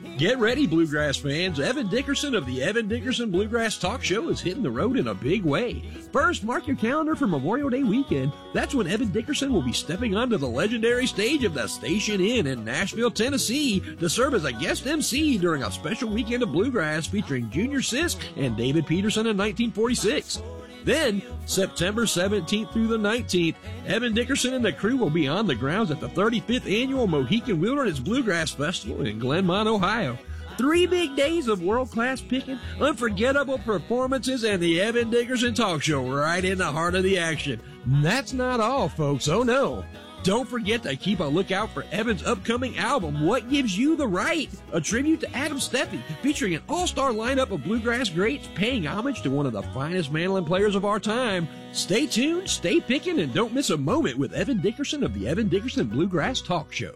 Get ready, Bluegrass fans. Evan Dickerson of the Evan Dickerson Bluegrass Talk Show is hitting the road in a big way. First, mark your calendar for Memorial Day weekend. That's when Evan Dickerson will be stepping onto the legendary stage of the Station Inn in Nashville, Tennessee to serve as a guest MC during a special weekend of bluegrass featuring Junior Sisk and David Peterson in 1946. Then, September 17th through the 19th, Evan Dickerson and the crew will be on the grounds at the 35th Annual Mohican Wilderness Bluegrass Festival in Glenmont, Ohio. 3 big days of world-class picking, unforgettable performances, and the Evan Dickerson Talk Show right in the heart of the action. And that's not all, folks. Oh, no. Don't forget to keep a lookout for Evan's upcoming album, What Gives You the Right? A tribute to Adam Steffey, featuring an all-star lineup of bluegrass greats paying homage to one of the finest mandolin players of our time. Stay tuned, stay picking, and don't miss a moment with Evan Dickerson of the Evan Dickerson Bluegrass Talk Show.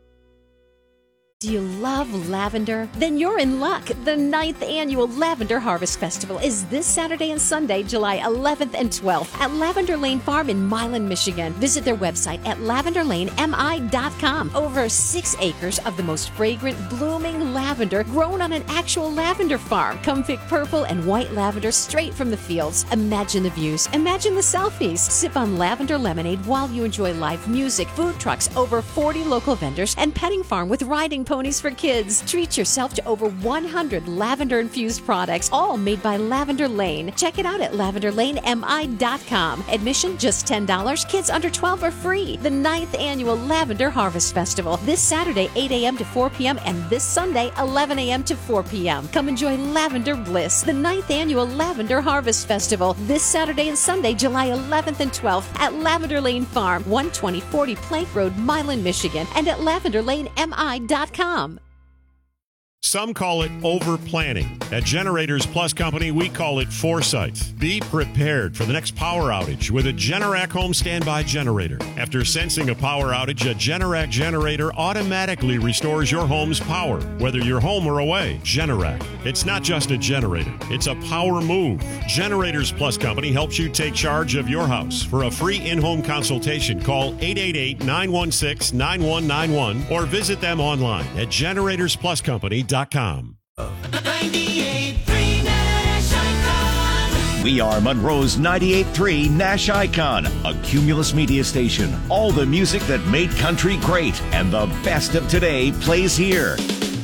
Do you love lavender? Then you're in luck. The 9th Annual Lavender Harvest Festival is this Saturday and Sunday, July 11th and 12th at Lavender Lane Farm in Milan, Michigan. Visit their website at lavenderlanemi.com. Over 6 acres of the most fragrant, blooming lavender grown on an actual lavender farm. Come pick purple and white lavender straight from the fields. Imagine the views. Imagine the selfies. Sip on lavender lemonade while you enjoy live music, food trucks, over 40 local vendors, and petting farm with riding ponies for kids. Treat yourself to over 100 lavender-infused products, all made by Lavender Lane. Check it out at lavenderlanemi.com. Admission just $10. Kids under 12 are free. The 9th Annual Lavender Harvest Festival. This Saturday, 8 a.m. to 4 p.m. and this Sunday, 11 a.m. to 4 p.m. Come enjoy lavender bliss. The 9th Annual Lavender Harvest Festival. This Saturday and Sunday, July 11th and 12th at Lavender Lane Farm, 12040 Plank Road, Milan, Michigan, and at lavenderlanemi.com. Some call it over-planning. At Generators Plus Company, we call it foresight. Be prepared for the next power outage with a Generac home standby generator. After sensing a power outage, a Generac generator automatically restores your home's power, whether you're home or away. Generac. It's not just a generator. It's a power move. Generators Plus Company helps you take charge of your house. For a free in-home consultation, call 888-916-9191 or visit them online at generatorspluscompany.com. We are Monroe's 98.3 Nash Icon, a Cumulus media station. All the music that made country great and the best of today plays here.